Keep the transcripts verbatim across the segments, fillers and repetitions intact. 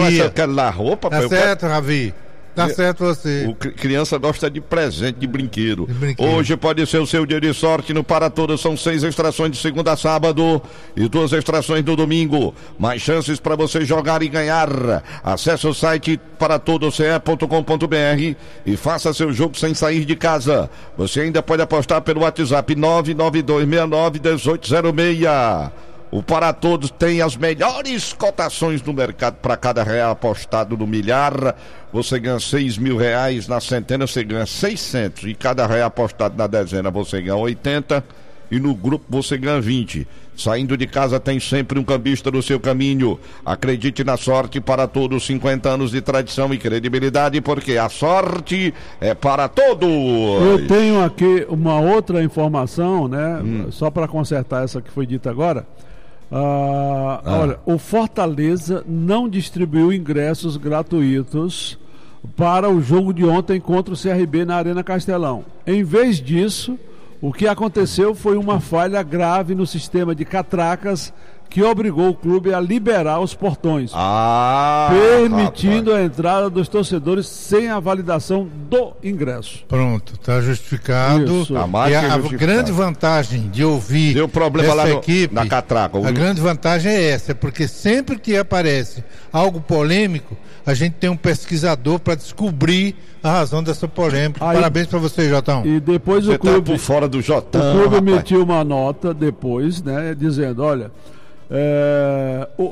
eu quero dar roupa. Tá certo, quero... Ravi. Tá certo você. O criança gosta de presente, de brinquedo. de brinquedo. Hoje pode ser o seu dia de sorte no Para Todos. São seis extrações de segunda a sábado e duas extrações no domingo. Mais chances para você jogar e ganhar. Acesse o site para todos c e ponto com ponto b r e faça seu jogo sem sair de casa. Você ainda pode apostar pelo WhatsApp nove nove dois seis nove um oito zero seis. O Para Todos tem as melhores cotações no mercado. Para cada real apostado no milhar, você ganha seis mil reais. Na centena você ganha seiscentos. E cada real apostado na dezena você ganha oitenta. E no grupo você ganha vinte. Saindo de casa tem sempre um cambista no seu caminho. Acredite na sorte. Para Todos, cinquenta anos de tradição e credibilidade, porque a sorte é para todos. Eu tenho aqui uma outra informação, né? Hum. Só para consertar essa que foi dita agora. Ah, ah. Olha, o Fortaleza não distribuiu ingressos gratuitos para o jogo de ontem contra o C R B na Arena Castelão. Em vez disso, o que aconteceu foi uma falha grave no sistema de catracas que obrigou o clube a liberar os portões, ah, permitindo rapaz. a entrada dos torcedores sem a validação do ingresso. Pronto, está justificado. Isso. A, e a, a grande vantagem de ouvir Deu problema essa lá no, equipe, na catraca. A grande vantagem é essa, porque sempre que aparece algo polêmico, a gente tem um pesquisador para descobrir a razão dessa polêmica. Aí, parabéns para você, Jotão. E depois você o clube, tá por fora do Jotão, o clube rapaz. emitiu uma nota depois, né, dizendo, olha, é, o,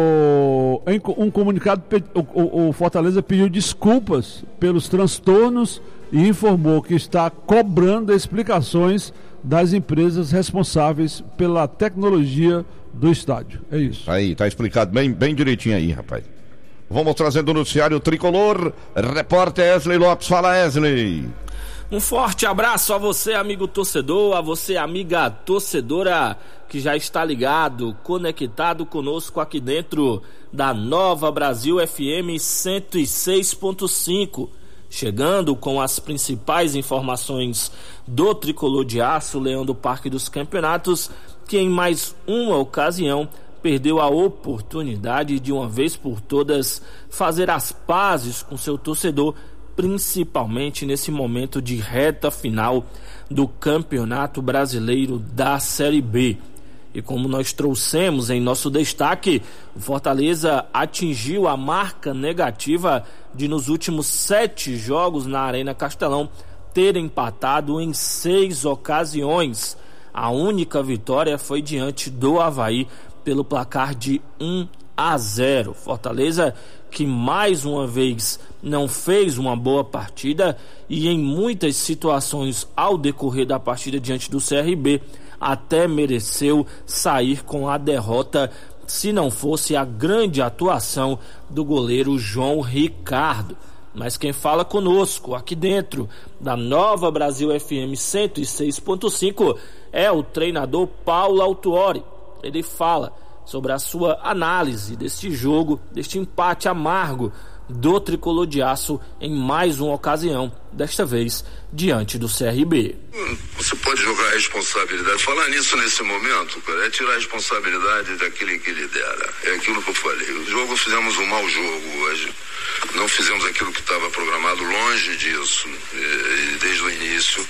o, em um comunicado, o, o Fortaleza pediu desculpas pelos transtornos e informou que está cobrando explicações das empresas responsáveis pela tecnologia do estádio. É isso. Aí, tá explicado bem, bem direitinho aí, rapaz. Vamos trazendo o noticiário tricolor. Repórter Wesley Lopes. Fala, Wesley. Um forte abraço a você, amigo torcedor, a você, amiga torcedora, que já está ligado, conectado conosco aqui dentro da Nova Brasil F M cento e seis ponto cinco. Chegando com as principais informações do Tricolor de Aço, Leão do Parque dos Campeonatos, que em mais uma ocasião perdeu a oportunidade de uma vez por todas fazer as pazes com seu torcedor, principalmente nesse momento de reta final do Campeonato Brasileiro da Série B. E como nós trouxemos em nosso destaque, o Fortaleza atingiu a marca negativa de, nos últimos sete jogos na Arena Castelão, ter empatado em seis ocasiões. A única vitória foi diante do Avaí pelo placar de um a zero. Fortaleza que mais uma vez não fez uma boa partida e em muitas situações ao decorrer da partida diante do C R B até mereceu sair com a derrota, se não fosse a grande atuação do goleiro João Ricardo. Mas quem fala conosco aqui dentro da Nova Brasil F M cento e seis ponto cinco é o treinador Paulo Autuori. Ele fala sobre a sua análise deste jogo, deste empate amargo do Tricolor de Aço em mais uma ocasião, desta vez diante do C R B. Você pode jogar a responsabilidade, falar nisso nesse momento, cara, é tirar a responsabilidade daquele que lidera, é aquilo que eu falei, o jogo fizemos um mau jogo hoje, não fizemos aquilo que estava programado, longe disso, e, desde o início,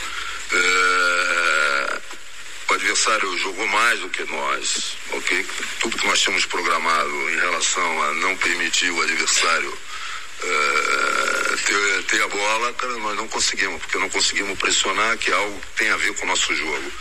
é... o adversário jogou mais do que nós, ok? Tudo que nós tínhamos programado em relação a não permitir o adversário uh, ter, ter a bola, cara, nós não conseguimos, porque não conseguimos pressionar, que é algo que tem a ver com o nosso jogo.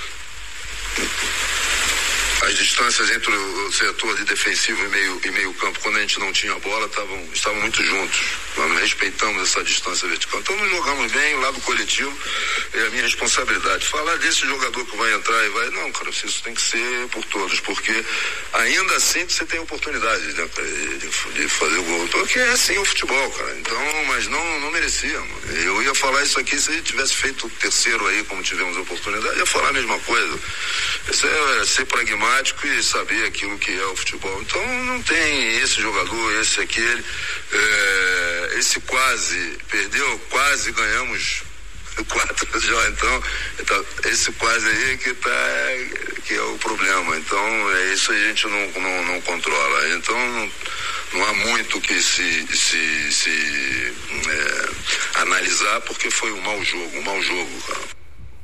As distâncias entre o setor de defensivo e meio, e meio campo, quando a gente não tinha a bola, estavam, estavam muito juntos. Nós respeitamos essa distância vertical. Então nós jogamos bem, o lado coletivo é a minha responsabilidade. Falar desse jogador que vai entrar e vai... Não, cara, isso tem que ser por todos, porque ainda assim você tem oportunidade, né, de, de fazer o gol. Porque é assim o futebol, cara. Então, mas não, não merecíamos. Eu ia falar isso aqui se a gente tivesse feito o terceiro aí, como tivemos a oportunidade, eu ia falar a mesma coisa. Isso é ser pragmático e saber aquilo que é o futebol. Então não tem esse jogador, esse aquele, é, esse quase perdeu, quase ganhamos quatro já, então, então esse quase aí que tá, que é o problema. Então é isso, a gente não, não, não controla. Então não há muito o que se, se, se é, analisar, porque foi um mau jogo, um mau jogo, cara.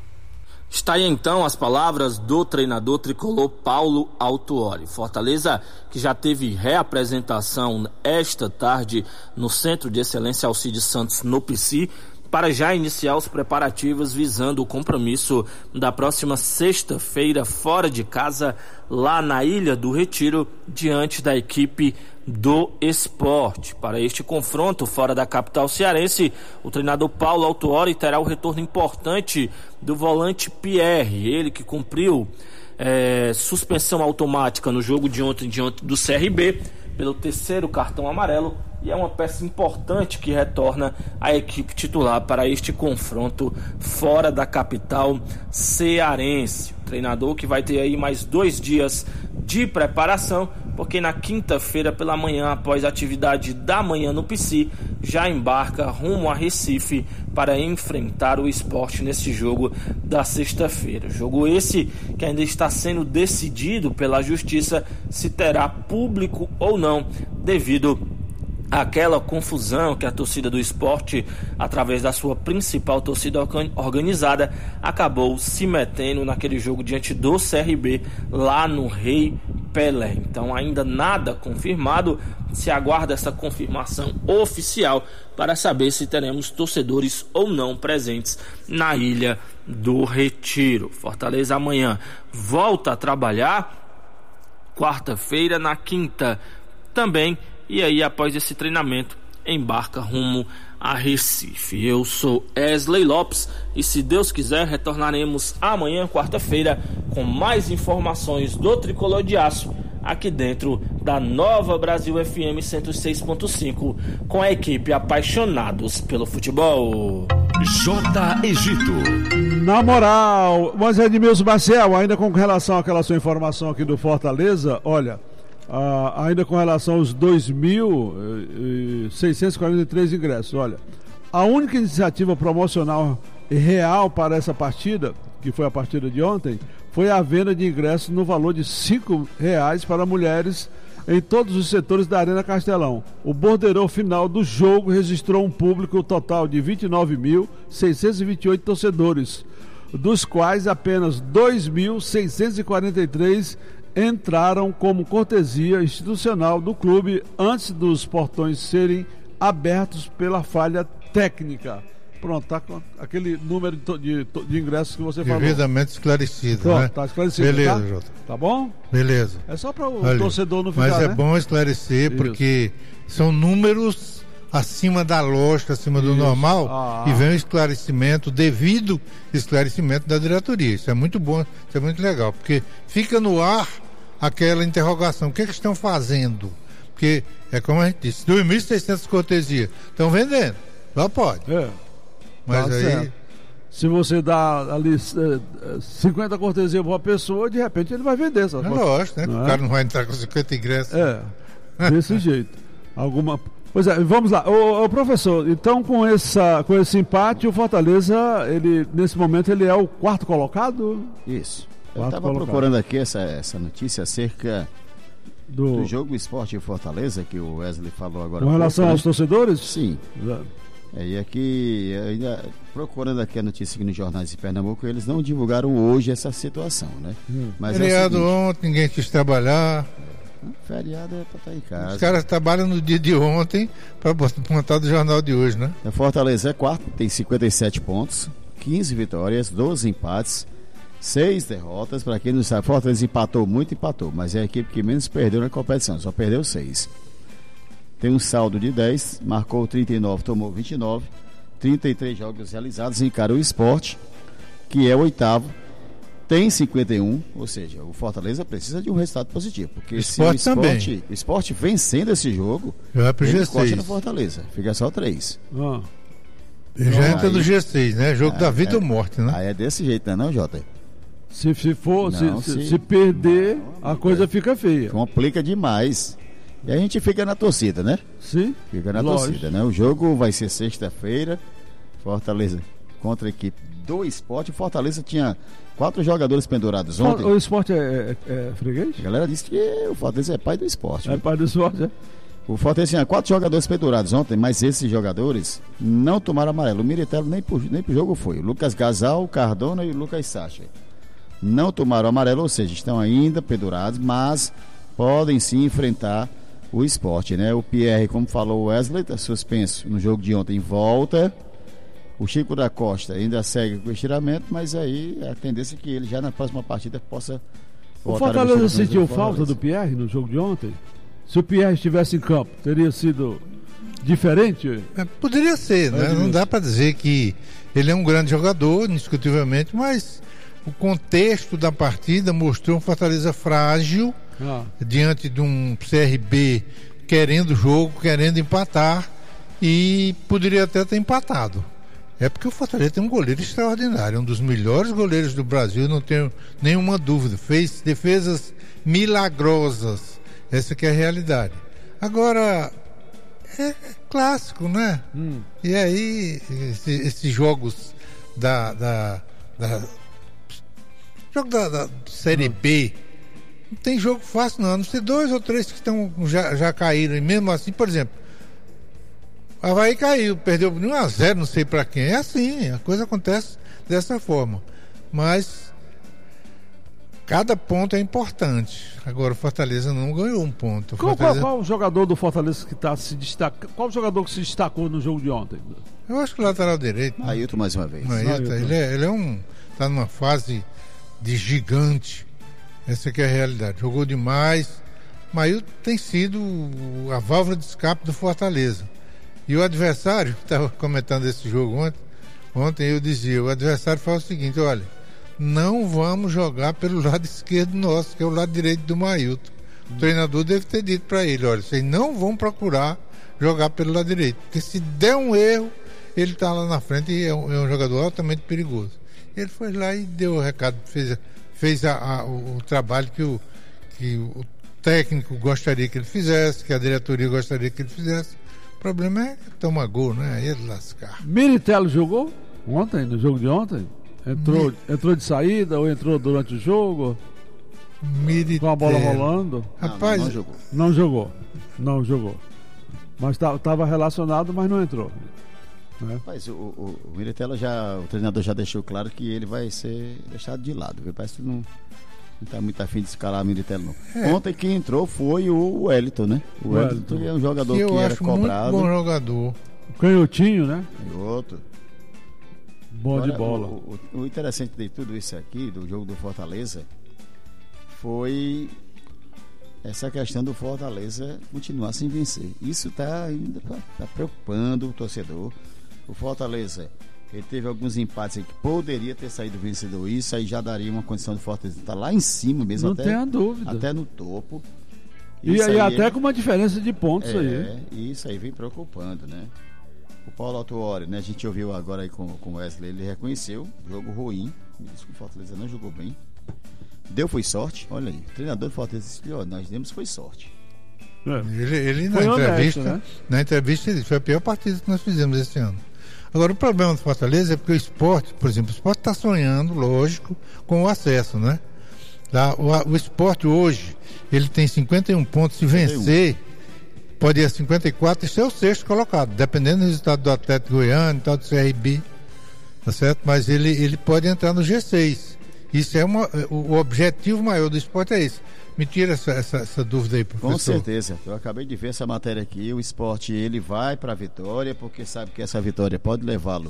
Está aí então as palavras do treinador tricolor Paulo Autuori. Fortaleza, que já teve reapresentação esta tarde no Centro de Excelência Alcides Santos, no P C, para já iniciar os preparativos visando o compromisso da próxima sexta-feira fora de casa, lá na Ilha do Retiro, diante da equipe do Sport. Para este confronto fora da capital cearense, o treinador Paulo Autuori terá o retorno importante do volante Pierre, ele que cumpriu é, suspensão automática no jogo de ontem diante do C R B pelo terceiro cartão amarelo, e é uma peça importante que retorna à equipe titular para este confronto fora da capital cearense. O treinador que vai ter aí mais dois dias de preparação, porque na quinta-feira pela manhã, após a atividade da manhã no P C, já embarca rumo a Recife para enfrentar o Sport nesse jogo da sexta-feira. Jogo esse que ainda está sendo decidido pela Justiça se terá público ou não, devido aquela confusão que a torcida do Sport, através da sua principal torcida organizada, acabou se metendo naquele jogo diante do C R B lá no Rei Pelé. Então ainda nada confirmado, se aguarda essa confirmação oficial para saber se teremos torcedores ou não presentes na Ilha do Retiro. Fortaleza amanhã volta a trabalhar, quarta-feira, na quinta também. E aí, após esse treinamento, embarca rumo a Recife. Eu sou Wesley Lopes e, se Deus quiser, retornaremos amanhã, quarta-feira, com mais informações do Tricolor de Aço, aqui dentro da Nova Brasil F M cento e seis ponto cinco, com a equipe Apaixonados pelo Futebol. J. Egito. Na moral, mas Edmilson Marcel, ainda com relação àquela sua informação aqui do Fortaleza, olha... Ah, ainda com relação aos dois mil seiscentos e quarenta e três ingressos, olha, a única iniciativa promocional real para essa partida, que foi a partida de ontem, foi a venda de ingressos no valor de cinco reais para mulheres em todos os setores da Arena Castelão. O borderô final do jogo registrou um público total de vinte e nove mil seiscentos e vinte e oito torcedores, dos quais apenas dois mil seiscentos e quarenta e três entraram como cortesia institucional do clube antes dos portões serem abertos pela falha técnica. Pronto, tá com aquele número de, de, de ingressos que você falou. Devidamente esclarecido, Pronto, né? Tá esclarecido, beleza, tá? Jota. Tá bom? Beleza. É só para o Olha, torcedor não ficar, mas é né? bom esclarecer, isso, porque são números acima da lógica, acima do isso. normal, ah. e vem o esclarecimento, devido esclarecimento da diretoria. Isso é muito bom, isso é muito legal, porque fica no ar aquela interrogação, o que, é que estão fazendo? Porque, é como a gente disse, dois mil e seiscentas cortesias, estão vendendo, lá pode. É. Mas tá aí... Certo. Se você dá ali cinquenta cortesias para uma pessoa, de repente ele vai vender. Essa é lógico, né? Não o é? cara não vai entrar com cinquenta ingressos. É, desse jeito. Alguma... Pois é, vamos lá. Ô, ô, professor, então com, essa, com esse empate, o Fortaleza, ele, nesse momento, ele é o quarto colocado? Isso. Eu estava procurando aqui essa, essa notícia acerca do... do jogo Sport e Fortaleza, que o Wesley falou agora. Com relação pouco, aos né? torcedores? Sim. É, e aqui, ainda procurando aqui a notícia aqui nos jornais de Pernambuco, eles não divulgaram hoje essa situação, né? Hum. Mas feriado é seguinte, ontem, ninguém quis trabalhar. Feriado é para estar em casa. Os caras trabalham no dia de ontem para montar do jornal de hoje, né? A Fortaleza é quarto, tem cinquenta e sete pontos, quinze vitórias, doze empates, seis derrotas. Para quem não sabe, Fortaleza empatou muito, empatou, mas é a equipe que menos perdeu na competição, só perdeu seis. Tem um saldo de dez, marcou trinta e nove, tomou vinte e nove, trinta e três jogos realizados, encara o Sport, que é o oitavo, tem cinquenta e um, ou seja, o Fortaleza precisa de um resultado positivo, porque Sport se o Sport, Sport, o Sport vencendo esse jogo, vai pro ele G seis. encosta no Fortaleza, fica só três. Ah. Ele já entra no G seis, né? Jogo é, da vida é, ou morte, né? Aí é desse jeito, né, não, Jota? Se, se for, não, se, se, se perder, não, a coisa fica feia. Complica demais. E a gente fica na torcida, né? Sim. Fica na lógico. torcida, né? O jogo vai ser sexta-feira, Fortaleza contra a equipe do Sport. Fortaleza tinha quatro jogadores pendurados ontem. O Sport é, é, é freguês? A galera disse que o Fortaleza é pai do Sport. É pai do Sport, é? O Fortaleza tinha quatro jogadores pendurados ontem, mas esses jogadores não tomaram amarelo. O Miritello nem pro, nem pro jogo foi. O Lucas Gasal, o Cardona e o Lucas Sacha não tomaram amarelo, ou seja, estão ainda pendurados, mas podem sim enfrentar o Sport, né? O Pierre, como falou o Wesley, está suspenso no jogo de ontem, volta. O Chico da Costa ainda segue com o estiramento, mas aí a tendência é que ele já na próxima partida possa voltar. O Fortaleza sentiu falta do Pierre no jogo de ontem? Se o Pierre estivesse em campo, teria sido diferente? É, poderia ser, né? Não dá para dizer que ele é um grande jogador, indiscutivelmente, mas o contexto da partida mostrou um Fortaleza frágil ah. diante de um C R B querendo jogo, querendo empatar, e poderia até ter empatado. É porque o Fortaleza tem um goleiro extraordinário, um dos melhores goleiros do Brasil, não tenho nenhuma dúvida. Fez defesas milagrosas. Essa que é a realidade. Agora, é, é clássico, né? Hum. E aí, esse, esses jogos da, da, da jogo da, da Série hum. B, não tem jogo fácil não, a não ser dois ou três que estão, já, já caíram, e mesmo assim, por exemplo, o Avaí caiu, perdeu um a zero, não sei pra quem, é assim, a coisa acontece dessa forma, mas cada ponto é importante. Agora o Fortaleza não ganhou um ponto. Qual, Fortaleza... qual, qual o jogador do Fortaleza que está se destacando? Qual o jogador que se destacou no jogo de ontem? Eu acho que o lateral direito. Ailton mais uma vez. Ailton, ele, é, ele é um. Está numa fase de gigante. Essa que é a realidade. Jogou demais. Mailton tem sido a válvula de escape do Fortaleza. E o adversário, que estava comentando esse jogo ontem, ontem eu dizia, o adversário fala o seguinte, olha, não vamos jogar pelo lado esquerdo nosso, que é o lado direito do Mailton. O treinador deve ter dito para ele, olha, vocês não vão procurar jogar pelo lado direito, porque se der um erro, ele está lá na frente e é um, é um jogador altamente perigoso. Ele foi lá e deu o recado, fez, fez a, a, o, o trabalho que o, que o técnico gostaria que ele fizesse, que a diretoria gostaria que ele fizesse. O problema é tomar gol, né? Aí ele lascar. Miritello jogou ontem, no jogo de ontem? Entrou, Mi... entrou de saída ou entrou durante o jogo? Miritello. Com a bola rolando? Rapaz, não, não jogou. Não jogou. Não jogou. Mas estava relacionado, mas não entrou. Né? Rapaz, o, o, o Miritello já, o treinador já deixou claro que ele vai ser deixado de lado. Viu? Parece que não, não está muito afim de escalar o Miritello, não. É. Ontem quem entrou foi o Wellington, né? O, o Wellington, Wellington é um jogador que, que era cobrado. Muito bom jogador. Canhotinho, né? Canhoto. Bom Agora, de bola. O, o, o interessante de tudo isso aqui, do jogo do Fortaleza, foi essa questão do Fortaleza continuar sem vencer. Isso está ainda tá, tá preocupando o torcedor. O Fortaleza, ele teve alguns empates aí que poderia ter saído vencedor. Isso aí já daria uma condição de Fortaleza estar tá lá em cima mesmo, não até, tenha dúvida. até no topo. E aí, até ele, com uma diferença de pontos é, aí. E isso aí vem preocupando, né? O Paulo Autuori, né? A gente ouviu agora aí com, com o Wesley, ele reconheceu, jogo ruim, me disse que o Fortaleza não jogou bem. Deu foi sorte, olha aí, o treinador do Fortaleza disse, ó, nós demos foi sorte. É. Ele, ele na entrevista, honesto, né? na entrevista ele disse, foi a pior partida que nós fizemos esse ano. Agora o problema do Fortaleza é porque o Sport, por exemplo, o Sport está sonhando, lógico, com o acesso, né? Tá? O, o Sport hoje, ele tem cinquenta e um pontos, se vencer, pode ir a cinquenta e quatro e ser o sexto colocado, dependendo do resultado do Atlético Goiano e tal, do C R B, tá certo? Mas ele, ele pode entrar no G seis. Isso é uma, o, o objetivo maior do Sport é esse. Me tira essa, essa, essa dúvida aí, professor. Com certeza. Eu acabei de ver essa matéria aqui. O Sport, ele vai para a vitória, porque sabe que essa vitória pode levá-lo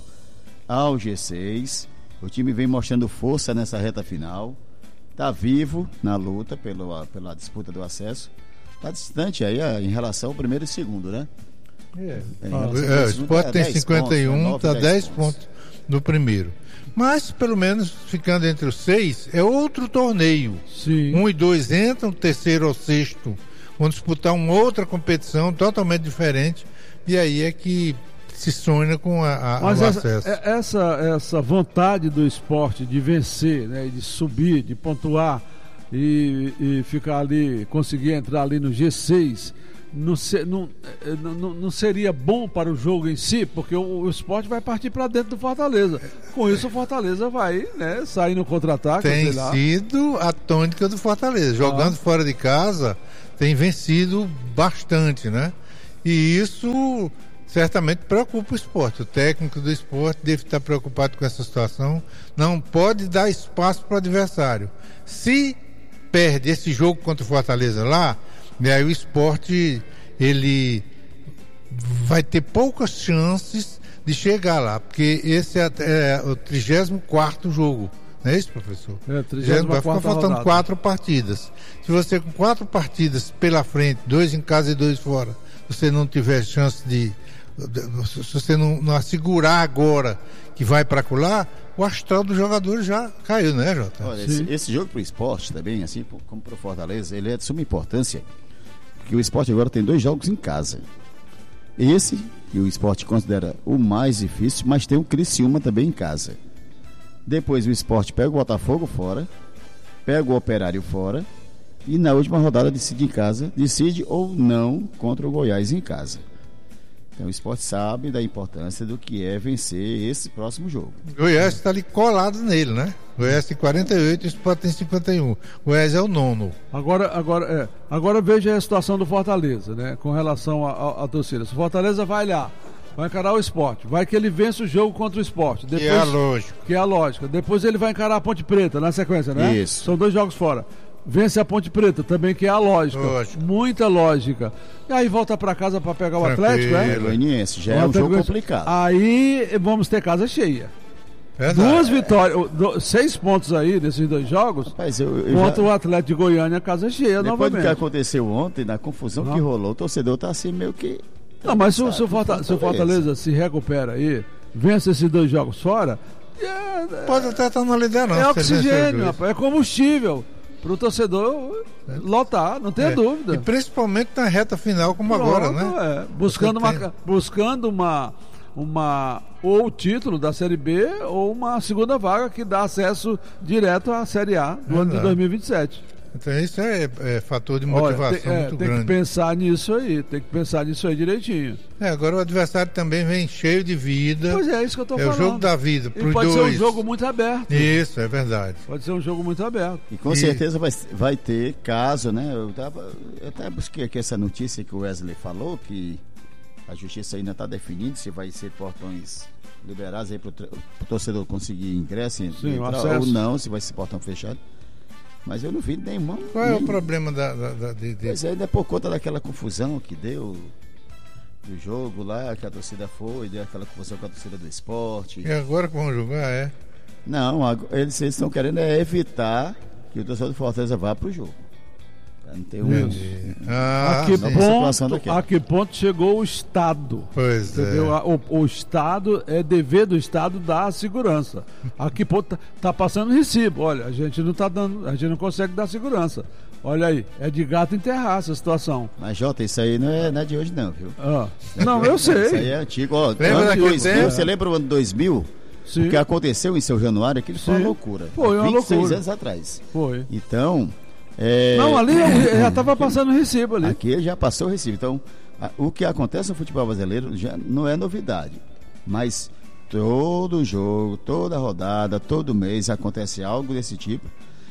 ao G seis. O time vem mostrando força nessa reta final. Está vivo na luta pela, pela disputa do acesso. Está distante aí em relação ao primeiro e segundo, né? É, ah, é o Sport tem cinquenta e um, está dez pontos no primeiro. Mas, pelo menos, ficando entre os seis, é outro torneio. Sim. Um e dois entram, terceiro ou sexto vão disputar uma outra competição totalmente diferente. E aí é que se sonha com a, a, Mas o essa, acesso. Essa, essa vontade do esporte de vencer, né, de subir, de pontuar e, e ficar ali, conseguir entrar ali no G seis... Não, ser, não, não, não seria bom para o jogo em si, porque o, o esporte vai partir para dentro do Fortaleza. Com isso o Fortaleza vai, né, sair no contra-ataque. Tem sido a tônica do Fortaleza. Jogando ah. fora de casa, tem vencido bastante, né? E isso certamente preocupa o esporte. O técnico do esporte deve estar preocupado com essa situação. Não pode dar espaço para o adversário. Se perde esse jogo contra o Fortaleza lá, e aí o esporte ele vai ter poucas chances de chegar lá, porque esse é, é o trigésimo quarto jogo. Não é isso, professor? É, trigésima vai ficar faltando rodada. quatro partidas. Se você com quatro partidas pela frente, dois em casa e dois fora, você não tiver chance de, de se você não, não assegurar agora que vai para colar, o astral dos jogadores já caiu, né, Jota? Olha, esse, esse jogo pro esporte também, assim como pro Fortaleza, ele é de suma importância, porque o esporte agora tem dois jogos em casa. Esse, que o esporte considera o mais difícil, mas tem o Criciúma também em casa. Depois o esporte pega o Botafogo fora, pega o Operário fora, e na última rodada decide em casa, decide ou não contra o Goiás em casa. Então o esporte sabe da importância do que é vencer esse próximo jogo. O Goiás está ali colado nele, né? O Goiás tem quarenta e oito e o Sport tem cinquenta e um. O Goiás é o nono. Agora, agora, é, agora veja a situação do Fortaleza, né? Com relação à torcida. Se o Fortaleza vai lá, vai encarar o Sport, vai que ele vence o jogo contra o Sport. Depois, que é a lógica. Que é a lógica. Depois ele vai encarar a Ponte Preta na sequência, né? Isso. São dois jogos fora. Vence a Ponte Preta, também que é a lógica. Lógico. Muita lógica. E aí volta pra casa pra pegar o Tranquilo. Atlético, é? Goianiense, já O é um Atlético- jogo complicado. Aí vamos ter casa cheia. Verdade. Duas vitórias, do- seis pontos aí nesses dois jogos. Rapaz, eu, eu Contra já, o Atlético de Goiânia, casa cheia depois do novamente. que aconteceu ontem, na confusão Não. que rolou, o torcedor tá assim meio que... Não, mas se, o- Sabe, se o Forta- se o Fortaleza se recupera aí, vence esses dois jogos fora, é, Pode até estar na liderança. é se vencer os oxigênio, dois. rapaz, é combustível pro torcedor lotar, não tenha É. dúvida. E principalmente na reta final, como Pronto, agora, né? é. Buscando, Você uma, tem- buscando uma, uma ou o título da Série B ou uma segunda vaga que dá acesso direto à Série A do ano de Verdade. dois mil e vinte e sete. Então isso é, é fator de Olha, motivação tem, é, muito tem que grande. pensar nisso aí, tem que pensar nisso aí direitinho. É, agora o adversário também vem cheio de vida. Pois é, isso que eu tô é falando. o jogo da vida, E pros pode dois. ser um jogo muito aberto. Isso, é verdade. Pode ser um jogo muito aberto. E com E- certeza vai, vai ter caso, né? Eu, tava, eu até busquei aqui essa notícia que o Wesley falou, que a justiça ainda está definindo se vai ser portões liberados aí para o torcedor conseguir ingresso e Sim, o entrar, acesso. ou não, se vai ser portão fechado. Mas eu não vi nenhuma. Qual é o nem- problema da, da, da- de, de- Pois é, ainda é por conta daquela confusão que deu do jogo lá, que a torcida foi, deu aquela confusão com a torcida do esporte. E agora que vão jogar, é. Não, ag- eles eles estão querendo é evitar que o torcedor do Fortaleza vá para o jogo. Pra não ter um. Entendi. Ah, a, que nova situação ponto, daquela. a que ponto chegou o Estado? pois Entendeu? é. A- O, o Estado, é dever do Estado dar a segurança. A que ponto tá, tá passando recibo? Olha, a gente não tá dando, a gente não consegue dar segurança. Olha aí, é de gato enterrar essa situação. Mas, Jota, isso aí não é, não é de hoje, não, viu? Ah, não, eu Isso aí sei. é antigo. Ó, Lembra ano daquele dois mil, tempo? você lembra o ano dois mil? Sim, O que aconteceu em seu Januário, aquilo foi Sim. uma loucura. Foi uma vinte e seis loucura. anos atrás. foi. Então. É, Não, ali eu já tava passando recibo ali. Aqui já passou o recibo. Então, a- o que acontece no futebol brasileiro já não é novidade. Mas todo jogo, toda rodada, todo mês acontece algo desse tipo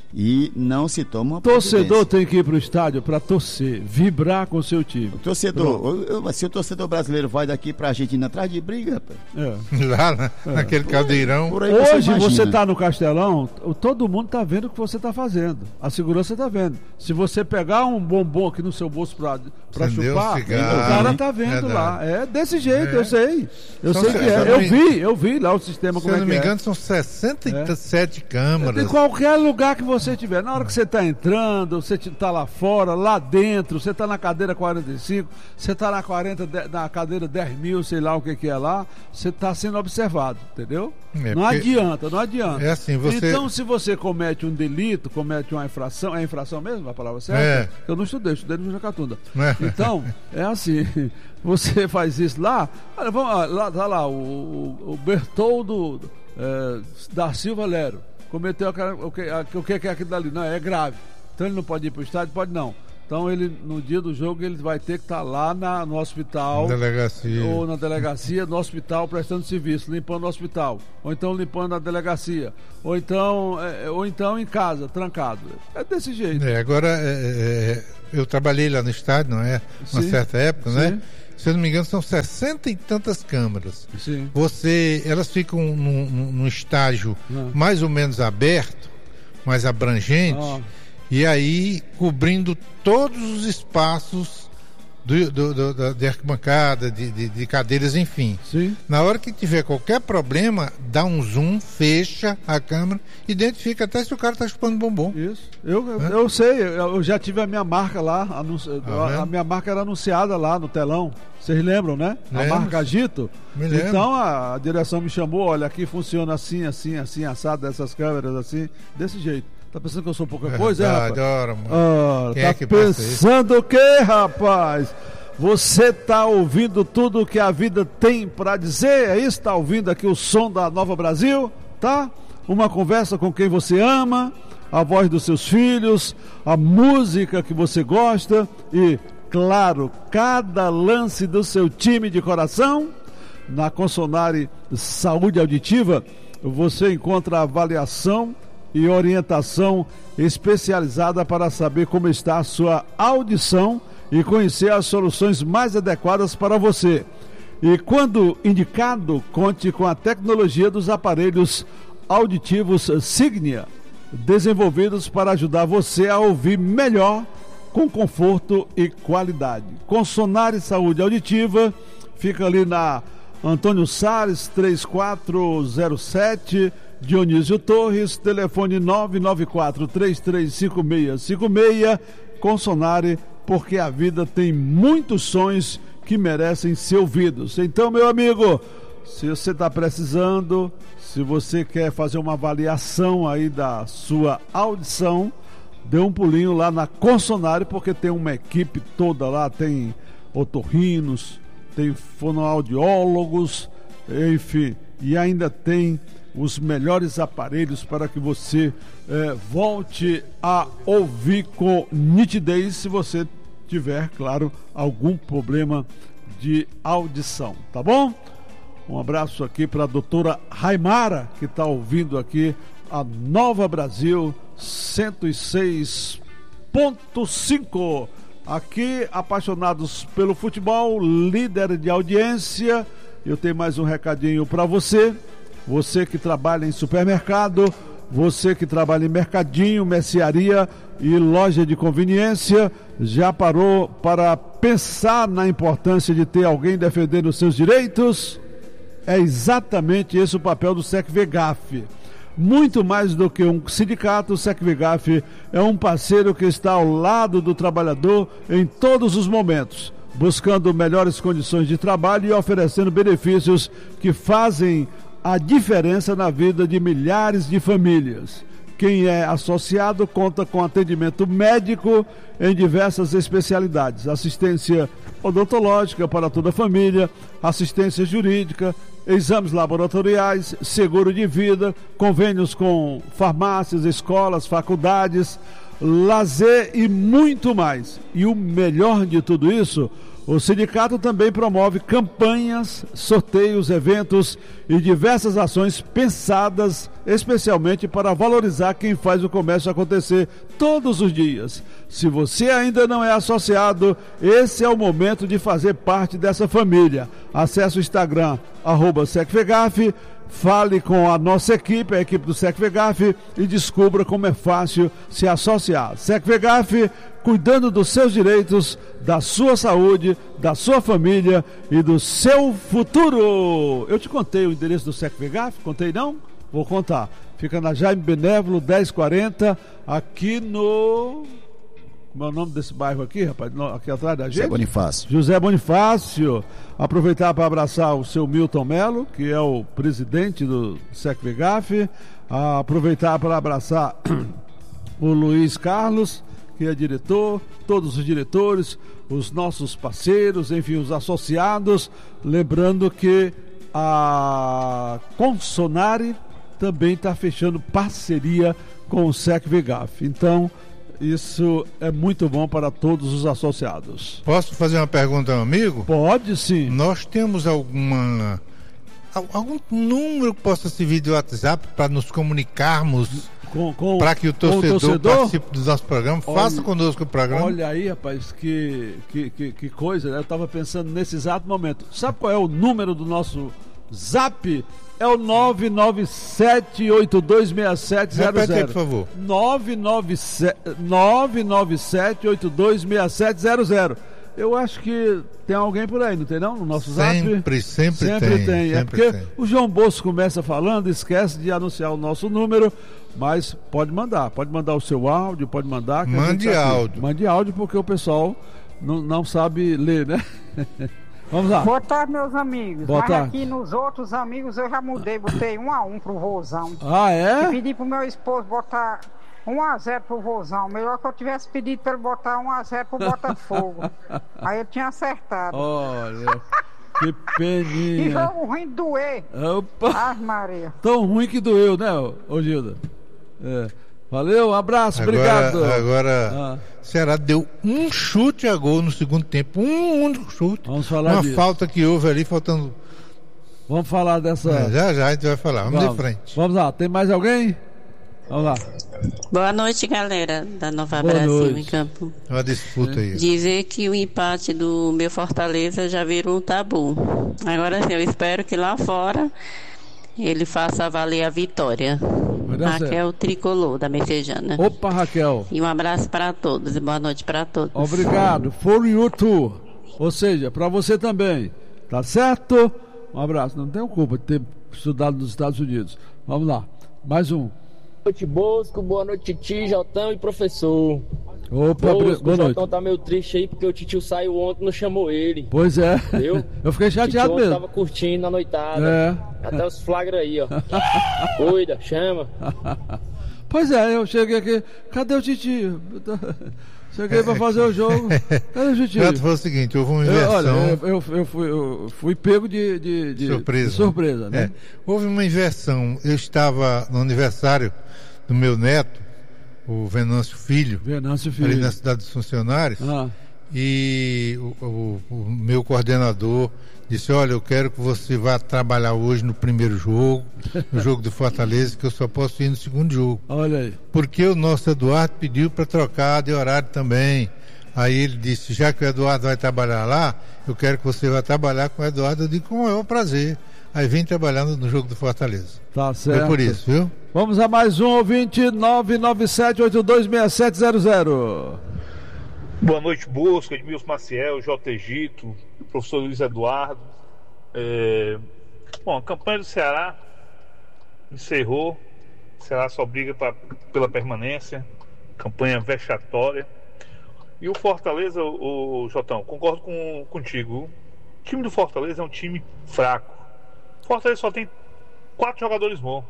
e não se toma uma Torcedor providência. tem que ir pro estádio para torcer, vibrar com o seu time. O torcedor, eu- eu- se o torcedor brasileiro vai daqui pra Argentina atrás de briga, rapaz, É. Lá na- naquele caldeirão. por aí você Hoje imagina. você está no Castelão, o- todo mundo está vendo o que você está fazendo. A segurança está vendo. Se você pegar um bombom aqui no seu bolso para Acendeu um chupar, cigarro, o cara tá vendo verdade. lá. É desse jeito, É. eu sei. Eu São sei que se- se é. eu Eu não me- vi, eu vi lá o sistema Se como eu é não que me é. engano, são sessenta e sete De câmaras. qualquer lugar que você tiver, na hora que você está entrando, você está lá fora, lá dentro, você está na cadeira quarenta e cinco, você está na, quarenta, de- na cadeira dez mil, sei lá o que, que é lá, você está sendo observado, entendeu? É, não porque- adianta, não adianta. É assim, você- Então, se você comete um delito, comete uma infração, é infração mesmo a palavra certa? É. Eu não estudei, estudei no Jacatunda. É. Então, é assim, você faz isso lá, olha, vamos, lá, lá, tá lá, o, o, o Bertoldo é, da Silva Lero cometeu aquela- o que, a- o que é aquilo dali? Não, é grave. Então ele não pode ir para o estádio? Pode não. Então ele, no dia do jogo, ele vai ter que estar lá na, no hospital. Delegacia. Ou na delegacia, no hospital, prestando serviço, limpando o hospital. Ou então limpando a delegacia. Ou então, é, ou então em casa, trancado. É desse jeito. É, agora, é, é, eu trabalhei lá no estádio, não é? Uma Sim. certa época, Sim. né? se eu não me engano, são sessenta e tantas câmeras. Sim. Você, elas ficam num, num, num estágio ah. mais ou menos aberto, mais abrangente, ah. e aí cobrindo todos os espaços do, do, do, da, de arquibancada, de, de, de cadeiras, enfim. Sim. Na hora que tiver qualquer problema, dá um zoom, fecha a câmera, identifica até se o cara está chupando bombom. Isso. Eu, eu, eu sei, eu já tive a minha marca lá, anunci... ah, a minha marca era anunciada lá no telão. Vocês lembram, né? Lembro. A marca Agito. Me lembro. Então a, a direção me chamou, olha, aqui funciona assim, assim, assim, assado, dessas câmeras assim, desse jeito. Tá pensando que eu sou pouca Verdade, coisa, é, rapaz? Ora, ah, Quem tá é que pensando o quê, rapaz? Você tá ouvindo tudo o que a vida tem para dizer? É isso? Tá ouvindo aqui o som da Nova Brasil, tá? Uma conversa com quem você ama, a voz dos seus filhos, a música que você gosta e, claro, cada lance do seu time de coração. Na Consonare Saúde Auditiva, você encontra avaliação e orientação especializada para saber como está a sua audição e conhecer as soluções mais adequadas para você. E quando indicado, conte com a tecnologia dos aparelhos auditivos Signia, desenvolvidos para ajudar você a ouvir melhor, com conforto e qualidade. Consonare Saúde Auditiva fica ali na Antônio Salles, três quatro zero sete, Dionísio Torres, telefone nove nove quatro, três três cinco seis cinco seis. Consonare, porque a vida tem muitos sons que merecem ser ouvidos. Então, meu amigo, se você está precisando, se você quer fazer uma avaliação aí da sua audição, dê um pulinho lá na Consonare, porque tem uma equipe toda lá, tem otorrinos, tem fonoaudiólogos, enfim, e ainda tem os melhores aparelhos para que você eh, volte a ouvir com nitidez, se você tiver, claro, algum problema de audição, tá bom? Um abraço aqui para a doutora Raimara, que está ouvindo aqui a Nova Brasil cento e seis ponto cinco. Aqui, apaixonados pelo futebol, líder de audiência. Eu tenho mais um recadinho para você. Você que trabalha em supermercado, você que trabalha em mercadinho, mercearia e loja de conveniência, já parou para pensar na importância de ter alguém defendendo os seus direitos? É exatamente esse o papel do SECVEGAF. Muito mais do que um sindicato, o SECVEGAF é um parceiro que está ao lado do trabalhador em todos os momentos, buscando melhores condições de trabalho e oferecendo benefícios que fazem a diferença na vida de milhares de famílias. Quem é associado conta com atendimento médico em diversas especialidades, assistência odontológica para toda a família, assistência jurídica, exames laboratoriais, seguro de vida, convênios com farmácias, escolas, faculdades, lazer e muito mais. E o melhor de tudo isso, o sindicato também promove campanhas, sorteios, eventos e diversas ações pensadas especialmente para valorizar quem faz o comércio acontecer todos os dias. Se você ainda não é associado, esse é o momento de fazer parte dessa família. Acesse o Instagram, arroba SECVEGAF, fale com a nossa equipe, a equipe do SECVEGAF, e descubra como é fácil se associar. SECVEGAF, cuidando dos seus direitos, da sua saúde, da sua família e do seu futuro. Eu te contei o endereço do SECVEGAF? Contei não? Vou contar. Fica na Jaime Benévolo, dez quarenta, aqui no... Como é o nome desse bairro aqui, rapaz? Aqui atrás da gente? José Bonifácio. José Bonifácio. Aproveitar para abraçar o seu Milton Melo, que é o presidente do SECVEGAF. Aproveitar para abraçar o Luiz Carlos, que é diretor, todos os diretores, os nossos parceiros, enfim, os associados. Lembrando que a Consonare também está fechando parceria com o SECVEGAF. Então, isso é muito bom para todos os associados. Posso fazer uma pergunta ao amigo? Pode sim. Nós temos alguma algum número que possa servir de WhatsApp para nos comunicarmos para que o torcedor, o torcedor participe do nosso programa. Olha, faça conosco o programa. Olha aí, rapaz, que, que, que, que coisa, né? Eu estava pensando nesse exato momento. Sabe qual é o número do nosso Zap? É o nove nove sete oito dois seis sete zero zero. Repete aí, por favor. nove nove sete oito dois seis sete zero zero. Eu acho que tem alguém por aí, não tem não? No nosso Zap? Sempre, sempre, sempre tem. tem. Sempre é porque tem. O João Bosco começa falando, esquece de anunciar o nosso número, mas pode mandar. Pode mandar o seu áudio, pode mandar. Mande tá áudio. Mande áudio, porque o pessoal não, não sabe ler, né? Vamos lá. Boa tarde, meus amigos. Boa Mas tarde. Aqui nos outros amigos eu já mudei, botei um a um pro Vozão. Ah, é? E pedi pro meu esposo botar um a zero pro Vozão. Melhor que eu tivesse pedido pra ele botar um a zero pro Botafogo. Aí eu tinha acertado. Olha, que peninha. E jogo ruim de doer. Opa! Ah, Maria. Tão ruim que doeu, né, ô Gilda? É. Valeu, um abraço, agora, obrigado. Agora, ah. Ceará deu um chute a gol no segundo tempo, um único chute. Vamos falar Uma disso. falta que houve ali, faltando... Vamos falar dessa... É, já, já a gente vai falar, vamos, vamos de frente. Vamos lá, tem mais alguém? Vamos lá. Boa noite, galera da Nova Boa Brasil noite. em Campo. Uma disputa aí. Dizer que o empate do meu Fortaleza já virou um tabu. Agora sim, eu espero que lá fora ele faça valer a vitória. Raquel certo. Tricolor, da Messejana. Opa, Raquel. E um abraço para todos e boa noite para todos. Obrigado. For you too. Ou seja, para você também. Tá certo? Um abraço. Não tenho culpa de ter estudado nos Estados Unidos. Vamos lá. Mais um. Boa noite, Bosco. Boa noite, Titi, Jotão e professor. Opa, Bosco, boa o noite. Jotão tá meio triste aí porque o Titio saiu ontem e não chamou ele. Pois é. Viu? Eu fiquei chateado mesmo. Tava curtindo a noitada. É. Até os flagra aí, ó. Cuida, chama. Pois é, eu cheguei aqui. Cadê o Titio? Cheguei pra fazer o jogo. Cadê o Titio? O foi o seguinte, houve uma inversão. Eu, olha, eu, eu, eu, fui, eu fui pego de, de, de surpresa, de surpresa né? É. Houve uma inversão. Eu estava no aniversário do meu neto, o Venâncio Filho, Venâncio Filho. ali na Cidade dos Funcionários, ah. e o, o, o meu coordenador disse, olha, eu quero que você vá trabalhar hoje no primeiro jogo, no jogo do Fortaleza, que eu só posso ir no segundo jogo. Olha aí. Porque o nosso Eduardo pediu para trocar de horário também. Aí ele disse, já que o Eduardo vai trabalhar lá, eu quero que você vá trabalhar com o Eduardo. Eu digo, com o maior prazer. Aí vem trabalhando no jogo do Fortaleza. Tá certo. Foi por isso, viu? Vamos a mais um ouvinte, nove nove sete oito dois seis sete zero zero. Boa noite, Bosco, Edmilson Maciel, J. Egito, professor Luiz Eduardo. É... Bom, a campanha do Ceará encerrou. O Ceará só briga pra, pela permanência. Campanha vexatória. E o Fortaleza, o, o Jotão, concordo com, contigo. O time do Fortaleza é um time fraco. O Fortaleza só tem quatro jogadores bons: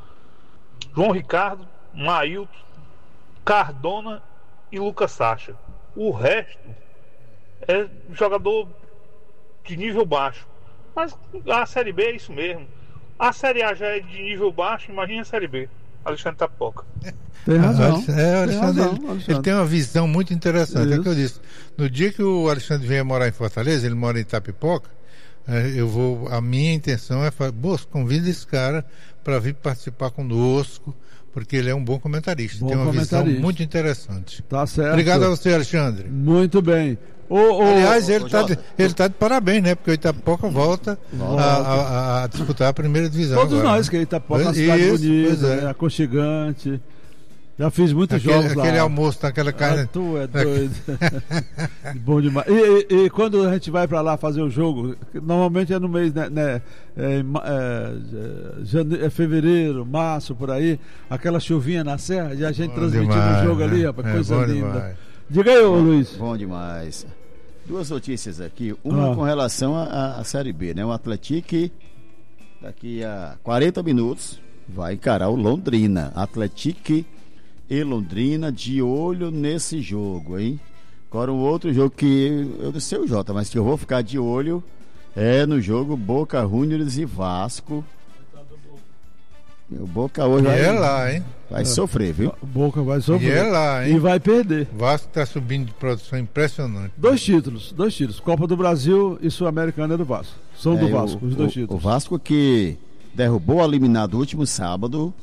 João Ricardo, Mailton, Cardona e Lucas Sacha. O resto é jogador de nível baixo. Mas a Série B é isso mesmo. A Série A já é de nível baixo, imagina a Série B. Alexandre Tapoca. Tem razão. É, o Alexandre, tem razão, ele, Alexandre. ele tem uma visão muito interessante. É o que eu disse. No dia que o Alexandre vier morar em Fortaleza, ele mora em Itapipoca, eu vou, a minha intenção é falar, Bosco, convida esse cara para vir participar conosco, porque ele é um bom comentarista. Bom tem uma visão comentarista. muito interessante. Tá certo. Obrigado a você, Alexandre. Muito bem. Ô, ô, Aliás, ô, ele ô, está Jota, de, ele tá de parabéns, né? Porque o Itapipoca volta a, a, a disputar a primeira divisão. Todos agora, nós, né? que Itapipoca é uma cidade isso, bonita, é. né? Aconchegante. Já fiz muitos aquele, jogos lá. Aquele almoço naquela carne. Ah, tu é doido. Bom demais. E, e, e quando a gente vai pra lá fazer o jogo, normalmente é no mês, né? né é, é, jane... é fevereiro, março, por aí, aquela chuvinha na serra, e a gente transmitindo o jogo ali, rapaz, é, coisa linda. Demais. Diga aí, ô Luiz. Bom demais. Duas notícias aqui. Uma ah. com relação à Série B, né? O Atlético, daqui a quarenta minutos, vai encarar o Londrina. Atlético e Londrina de olho nesse jogo, hein? Agora um outro jogo que eu não sei o Jota, mas que eu vou ficar de olho é no jogo Boca Juniors e Vasco. O Boca hoje vai, é lá, hein? vai é. sofrer, viu? Boca vai sofrer. E é lá, hein? E vai perder. O Vasco está subindo de produção impressionante. Dois títulos, dois títulos. Copa do Brasil e Sul-Americana é do Vasco. São é, do Vasco, o, os dois o, títulos. O Vasco que derrubou o eliminado último sábado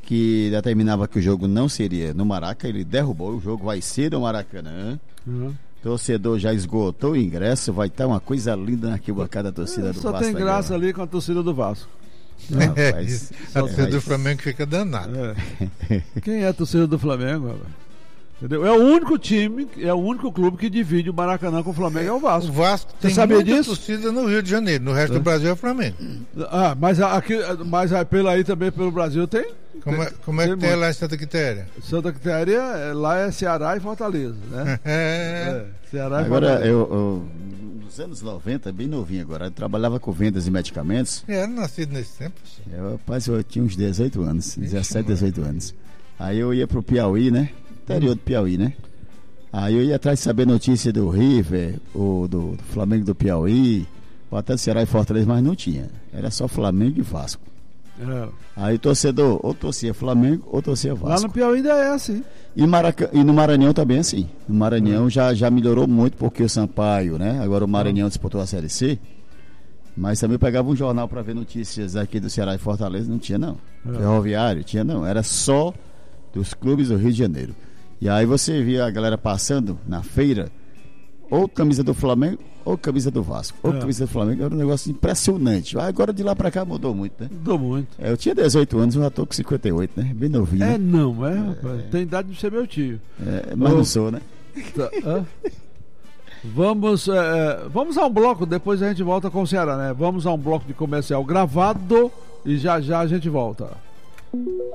que determinava que o jogo não seria no Maraca, ele derrubou, o jogo vai ser no Maracanã. Uhum. Torcedor já esgotou o ingresso, vai estar uma coisa linda na arquibancada da torcida é, do só Vasco. Só tem graça ali com a torcida do Vasco. Não, rapaz, é, a torcida é, do Flamengo fica danada. É. Quem é a torcida do Flamengo, rapaz? Entendeu? É o único time, é o único clube que divide o Maracanã com o Flamengo, é o Vasco. O Vasco Você tem sabia muita disso? torcida no Rio de Janeiro, no resto é. do Brasil é o Flamengo. Ah, mas aqui, mas pela aí também pelo Brasil tem? Como tem, é, como é que tem, tem lá em Santa Quitéria? Santa Quitéria, lá é Ceará e Fortaleza, né? É. é Ceará e agora, Fortaleza. Eu, eu, nos anos noventa, bem novinho agora, eu trabalhava com vendas de medicamentos. É, era nascido nesse tempo. Eu, rapaz, eu tinha uns dezoito anos, dezessete, dezoito anos. Aí eu ia pro Piauí, né? Interior do Piauí, né? Aí eu ia atrás de saber notícia do River, ou do, do Flamengo do Piauí, ou até do Ceará e Fortaleza, mas não tinha. Era só Flamengo e Vasco. É. Aí o torcedor ou torcia Flamengo ou torcia Vasco. Lá no Piauí ainda é assim. E, Maraca... e no Maranhão também é assim. No Maranhão é. já, já melhorou muito, porque o Sampaio, né? Agora o Maranhão é. disputou a Série C. Mas também eu pegava um jornal para ver notícias aqui do Ceará e Fortaleza, não tinha não. É. Ferroviário, tinha não. Era só dos clubes do Rio de Janeiro. E aí você via a galera passando na feira, ou camisa do Flamengo, ou camisa do Vasco, ou é. camisa do Flamengo. Era um negócio impressionante. Agora de lá pra cá mudou muito, né? Mudou muito. É, eu tinha dezoito anos, eu já tô com cinquenta e oito, né? Bem novinho. É, né? não, é, rapaz. É. Tem idade de ser meu tio. É, mas oh. não sou, né? Tá, é. Vamos, é, vamos a um bloco, depois a gente volta com o Ceará, né? Vamos a um bloco de comercial gravado e já já a gente volta.